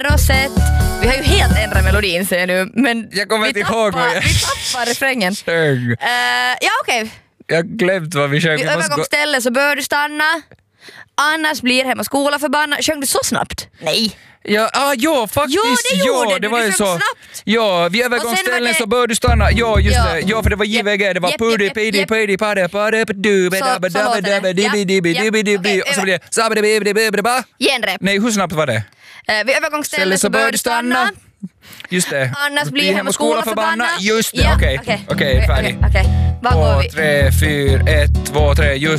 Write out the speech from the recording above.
Rosett. Vi har ju helt ändrat melodin ser jag nu. Men jag kommer inte ihåg vad jag... Vi tappar refrängen. Ja, okej. Jag har glömt vad vi sjöng. Vid övergångsstället så bör du stanna. Annars blir Hem och skola förbannad. Sjöng du så snabbt? Nej. Ja, faktiskt. Jo, det var ju så. Snabbt. Ja, vid övergångsställen så bör du stanna. Ja, just det. Ja, för det var JVG. Det var pudi pidi pidi pade pade du och så blir det Genrep. Nej, hur snabbt var det? Vid övergångsställen så bör du stanna. Just det. Annars blir Hem och skola förbannad. Just det, okej, färdig. Okej. Vad går vi? 2, 3, 4, 1, 2, 3, just